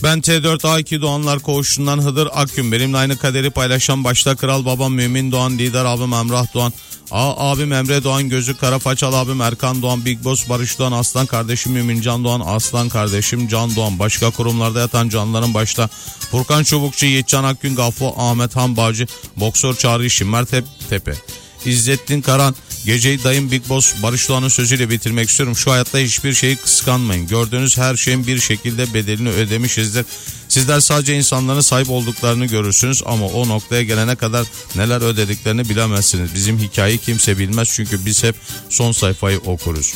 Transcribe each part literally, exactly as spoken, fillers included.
Ben T dört A iki Doğanlar Koğuşu'ndan Hıdır Akgün. Benimle aynı kaderi paylaşan başta kral babam Mümin Doğan, lider abim Emrah Doğan, A abim Emre Doğan, gözü kara façalı abim Erkan Doğan, Big Boss Barış Doğan, aslan kardeşim Mümincan Doğan, aslan kardeşim Can Doğan, başka kurumlarda yatan canların başta Furkan Çubukçu, Yiğitcan Akgün, Gafo, Ahmet Han Bağcı, Boksör Çağrı Şimmer Tepe, İzzettin Karan, geceyi dayım Big Boss Barış Doğan'ın sözüyle bitirmek istiyorum. Şu hayatta hiçbir şeyi kıskanmayın. Gördüğünüz her şeyin bir şekilde bedelini ödemişizdir. Sizler sadece insanların sahip olduklarını görürsünüz ama o noktaya gelene kadar neler ödediklerini bilemezsiniz. Bizim hikayeyi kimse bilmez çünkü biz hep son sayfayı okuruz.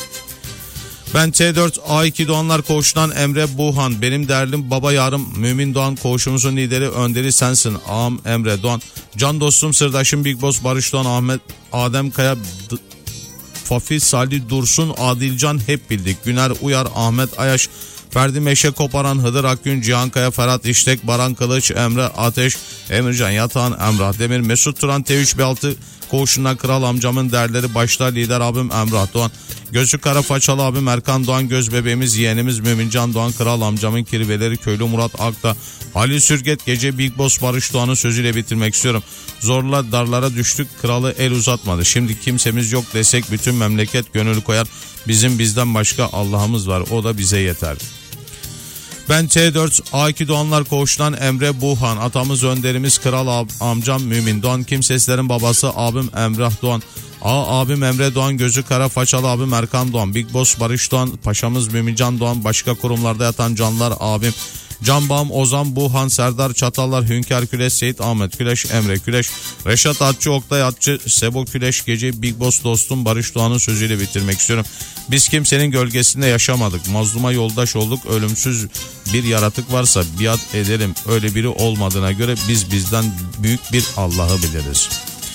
Ben T dört A iki Doğanlar Koğuşu'ndan Emre Buhan. Benim derdim baba yarım Mümin Doğan, koğuşumuzun lideri önderi sensin. Ağam Emre Doğan. Can dostum sırdaşım Big Boss Barış Doğan, Ahmet Adem Kaya, D- Fafi Salih Dursun, Adilcan hep bildik. Güner Uyar, Ahmet Ayaş, Ferdi Meşe Koparan, Hıdır Akgün, Cihan Kaya, Ferhat İştek, Baran Kılıç, Emre Ateş, Emircan Yatağan, Emrah Demir, Mesut Turan, T üç B altı Koğuşu'ndan kral amcamın derleri başta lider abim Emrah Doğan, gözü kara façalı abim Erkan Doğan, göz bebeğimiz yeğenimiz Mümincan Doğan, kral amcamın kirveleri köylü Murat Akta, Halil Sürget, gece Big Boss Barış Doğan'ın sözüyle bitirmek istiyorum. Zorla darlara düştük, kralı el uzatmadı. Şimdi kimsemiz yok desek bütün memleket gönül koyar. Bizim bizden başka Allah'ımız var, o da bize yeter. Ben T dört A iki Doğanlar Koğuşu'ndan Emre Buhan. Atamız önderimiz kral ab, amcam Mümin Doğan. Kimseslerin babası abim Emrah Doğan. A abim Emre Doğan, gözü kara façalı abim Erkan Doğan. Big Boss Barış Doğan, paşamız Mümincan Doğan. Başka kurumlarda yatan canlar abim Can Bağım, Ozan Buhan, Serdar Çatallar, Hünkar Küleş, Seyit Ahmet Küleş, Emre Küleş, Reşat Atçı, Oktay Atçı, Sebo Küleş, gece Big Boss dostum Barış Doğan'ın sözüyle bitirmek istiyorum. Biz kimsenin gölgesinde yaşamadık. Mazluma yoldaş olduk. Ölümsüz bir yaratık varsa biat ederim. Öyle biri olmadığına göre biz bizden büyük bir Allah'ı biliriz.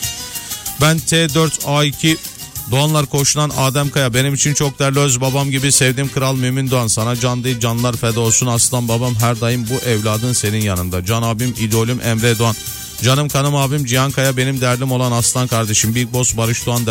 Ben T dört A iki Doğanlar Koğuşu'ndan Adem Kaya. Benim için çok değerli öz babam gibi sevdiğim kral Mümin Doğan. Sana can değil canlar feda olsun aslan babam. Her daim bu evladın senin yanında. Can abim idolüm Emre Doğan. Canım kanım abim Cihan Kaya. Benim derdim olan aslan kardeşim Big Boss Barış Doğan.